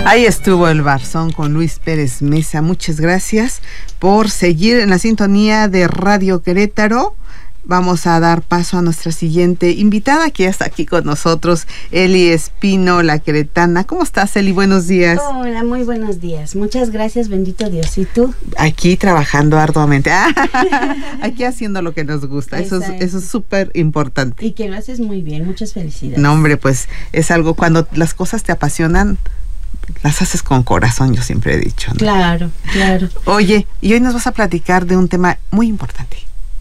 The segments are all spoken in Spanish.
Ahí estuvo el Barzón con Luis Pérez Mesa. Muchas gracias por seguir en la sintonía de Radio Querétaro. Vamos a dar paso a nuestra siguiente invitada, que ya está aquí con nosotros, Eli Espino, la queretana. ¿Cómo estás, Eli? Buenos días. Hola, muy buenos días. Muchas gracias, bendito Dios. ¿Y tú? Aquí trabajando arduamente. Aquí haciendo lo que nos gusta. Eso es súper importante. Y que lo haces muy bien. Muchas felicidades. No, hombre, pues es algo, cuando las cosas te apasionan, las haces con corazón, yo siempre he dicho, ¿no? Claro, claro. Oye, y hoy nos vas a platicar de un tema muy importante.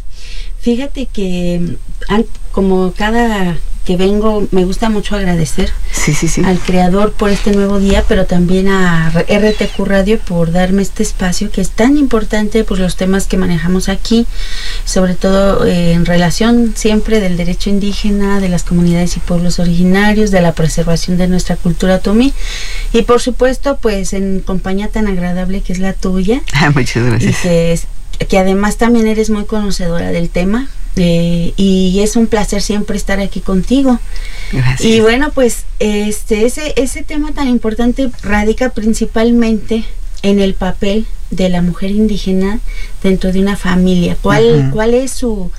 Fíjate que como cada que vengo me gusta mucho agradecer al Creador por este nuevo día, pero también a RTQ Radio por darme este espacio que es tan importante por los temas que manejamos aquí, sobre todo en relación siempre del derecho indígena, de las comunidades y pueblos originarios, de la preservación de nuestra cultura otomí y por supuesto pues en compañía tan agradable que es la tuya. Muchas gracias. Y que además también eres muy conocedora del tema y es un placer siempre estar aquí contigo. Gracias. Y bueno, pues ese tema tan importante radica principalmente en el papel de la mujer indígena dentro de una familia. ¿Cuál es su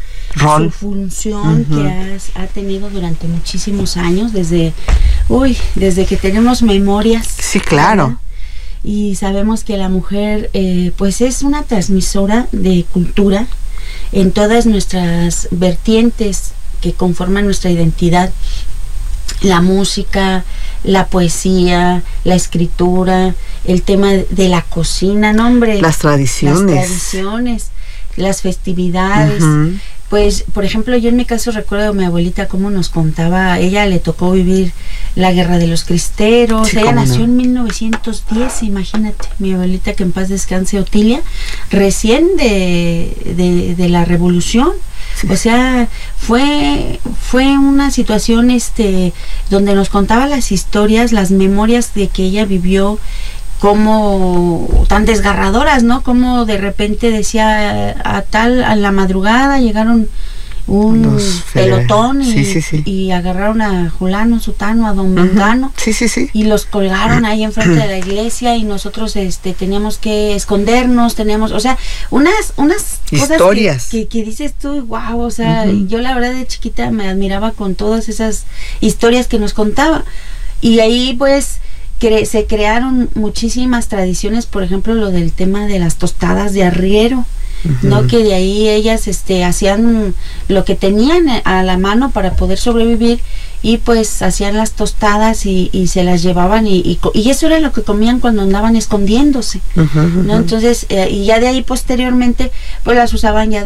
función que ha tenido durante muchísimos años, desde que tenemos memorias? Sí, claro. ¿verdad? Y sabemos que la mujer pues es una transmisora de cultura en todas nuestras vertientes que conforman nuestra identidad: la música, la poesía, la escritura, el tema de la cocina, ¿no, hombre? Las tradiciones, las festividades. Pues, por ejemplo, yo en mi caso recuerdo a mi abuelita cómo nos contaba. A ella le tocó vivir la guerra de los cristeros. Ella nació en 1910, imagínate. Mi abuelita, que en paz descanse, Otilia, recién de la revolución. O sea, fue una situación donde nos contaba las historias, las memorias de que ella vivió, como tan desgarradoras, ¿no? Como de repente decía a la madrugada llegaron un pelotón y agarraron a Julano, Sutano, a Don Mengano y los colgaron ahí enfrente de la iglesia y nosotros teníamos que escondernos, o sea, unas historias cosas que dices tú, wow, o sea, yo la verdad de chiquita me admiraba con todas esas historias que nos contaba. Y ahí pues se crearon muchísimas tradiciones, por ejemplo lo del tema de las tostadas de arriero, ¿no? Que de ahí ellas hacían lo que tenían a la mano para poder sobrevivir y pues hacían las tostadas y se las llevaban y eso era lo que comían cuando andaban escondiéndose, ¿no? Entonces y ya de ahí posteriormente pues las usaban ya